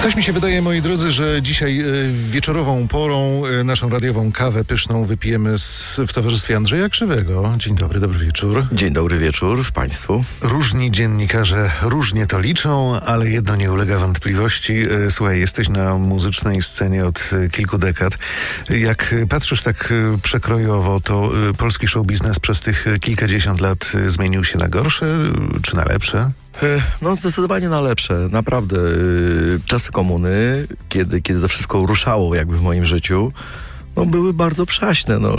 Coś mi się wydaje, moi drodzy, że dzisiaj wieczorową porą naszą radiową kawę pyszną wypijemy w towarzystwie Andrzeja Krzywego. Dzień dobry, dobry wieczór. Dzień dobry wieczór w Państwu. Różni dziennikarze różnie to liczą, ale jedno nie ulega wątpliwości. Słuchaj, jesteś na muzycznej scenie od kilku dekad. Jak patrzysz tak przekrojowo, to polski show biznes przez tych kilkadziesiąt lat zmienił się na gorsze czy na lepsze? No zdecydowanie na lepsze, naprawdę. Czasy komuny, kiedy to wszystko ruszało jakby w moim życiu, no były bardzo przaśne, no.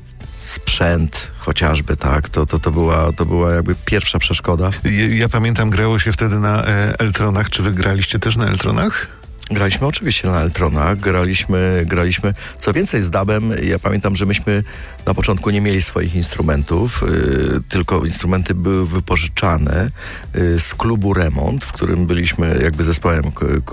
Sprzęt chociażby, tak, to była jakby pierwsza przeszkoda. Ja pamiętam, grało się wtedy na Eltronach. Czy wy graliście też na Eltronach? Graliśmy oczywiście na Eltronach, graliśmy. Co więcej, z DAB-em, ja pamiętam, że myśmy na początku nie mieli swoich instrumentów, tylko instrumenty były wypożyczane z klubu Remont, w którym byliśmy jakby zespołem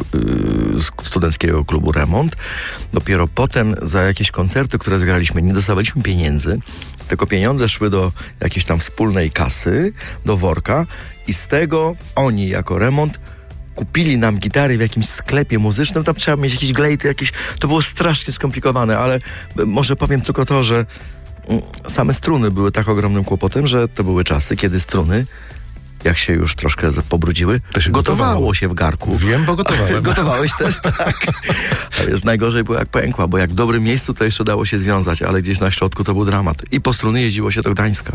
studenckiego klubu Remont. Dopiero potem za jakieś koncerty, które zgraliśmy, nie dostawaliśmy pieniędzy, tylko pieniądze szły do jakiejś tam wspólnej kasy, do worka i z tego oni jako Remont kupili nam gitary w jakimś sklepie muzycznym, tam trzeba mieć jakieś glejty, to było strasznie skomplikowane, ale może powiem tylko to, że same struny były tak ogromnym kłopotem, że to były czasy, kiedy struny, jak się już troszkę pobrudziły, to się gotowało się w garku. Wiem, bo gotowałem. Gotowałeś też, tak. A wiesz, najgorzej było jak pękła, bo jak w dobrym miejscu to jeszcze dało się związać, ale gdzieś na środku to był dramat. I po struny jeździło się do Gdańska.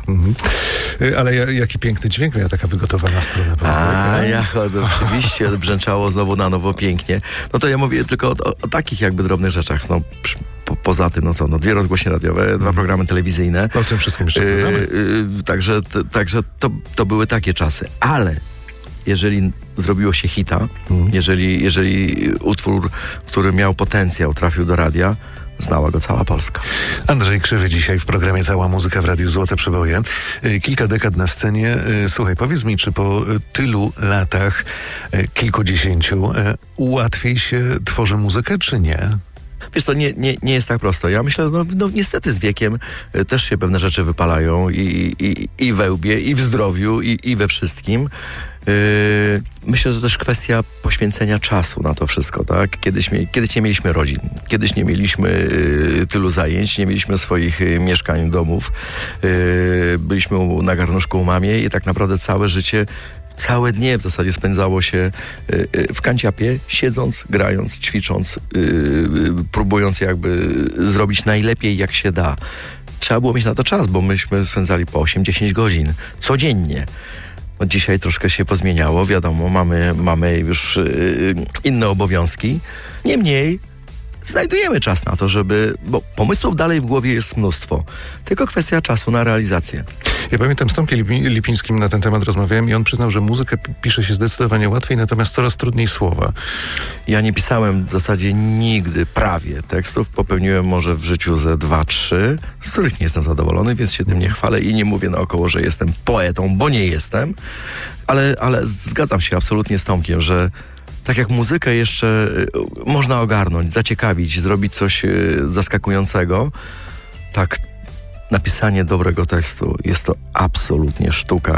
Ale jaki piękny dźwięk miała taka wygotowana struna. Oczywiście brzęczało znowu na nowo pięknie. No to ja mówię tylko o takich jakby drobnych rzeczach. No, poza tym, 2 rozgłośnie radiowe, 2 programy telewizyjne. O tym wszystkim jeszcze gadamy. Także to były takie czasy. Ale jeżeli zrobiło się hita, jeżeli utwór, który miał potencjał, trafił do radia, znała go cała Polska. Andrzej Krzywy dzisiaj w programie Cała Muzyka w Radiu Złote Przeboje. Kilka dekad na scenie. Słuchaj, powiedz mi, czy po tylu latach, kilkudziesięciu, łatwiej się tworzy muzykę, czy nie? Wiesz, to nie jest tak prosto. Ja myślę, no niestety z wiekiem też się pewne rzeczy wypalają i we łbie, i w zdrowiu, i we wszystkim. Myślę, że też kwestia poświęcenia czasu na to wszystko, tak? Kiedyś nie mieliśmy rodzin, kiedyś nie mieliśmy tylu zajęć, nie mieliśmy swoich mieszkań, domów. Byliśmy na garnuszku u mamie i tak naprawdę całe życie, całe dnie w zasadzie spędzało się w kanciapie, siedząc, grając, ćwicząc, próbując jakby zrobić najlepiej jak się da. Trzeba było mieć na to czas, bo myśmy spędzali po 8-10 godzin codziennie. No dzisiaj troszkę się pozmieniało, wiadomo, mamy już inne obowiązki. Niemniej znajdujemy czas na to, bo pomysłów dalej w głowie jest mnóstwo. Tylko kwestia czasu na realizację. Ja pamiętam, z Tomkiem Lipińskim na ten temat rozmawiałem i on przyznał, że muzykę pisze się zdecydowanie łatwiej, natomiast coraz trudniej słowa. Ja nie pisałem w zasadzie nigdy prawie tekstów. Popełniłem może w życiu ze 2-3, z których nie jestem zadowolony, więc się tym nie chwalę i nie mówię naokoło, że jestem poetą, bo nie jestem. Ale zgadzam się absolutnie z Tomkiem, że tak jak muzykę jeszcze można ogarnąć, zaciekawić, zrobić coś zaskakującego, tak napisanie dobrego tekstu jest to absolutnie sztuka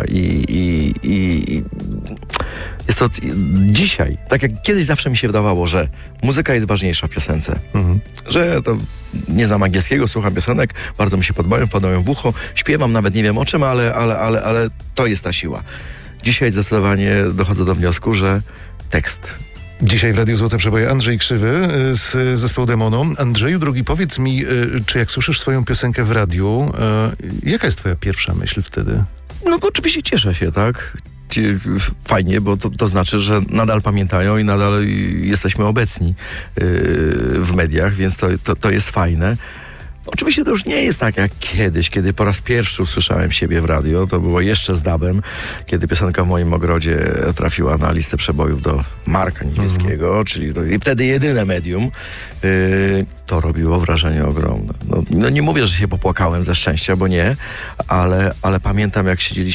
i jest to dzisiaj, tak jak kiedyś zawsze mi się wydawało, że muzyka jest ważniejsza w piosence, że to nie znam angielskiego, słucham piosenek, bardzo mi się podobają w ucho, śpiewam, nawet nie wiem o czym, ale to jest ta siła. Dzisiaj zdecydowanie dochodzę do wniosku, że tekst. Dzisiaj w Radiu Złote Przeboje Andrzej Krzywy z zespołu Demono. Andrzeju, drogi, powiedz mi, czy jak słyszysz swoją piosenkę w radiu, jaka jest twoja pierwsza myśl wtedy? No bo oczywiście cieszę się, tak? Fajnie, bo to znaczy, że nadal pamiętają i nadal jesteśmy obecni w mediach, więc to jest fajne. Oczywiście to już nie jest tak jak kiedyś, kiedy po raz pierwszy usłyszałem siebie w radio. To było jeszcze z DAB-em, kiedy piosenka w moim ogrodzie trafiła na listę przebojów do Marka Niemieckiego, czyli wtedy jedyne medium. To robiło wrażenie ogromne. No nie mówię, że się popłakałem ze szczęścia, bo nie, ale pamiętam, jak siedzieliśmy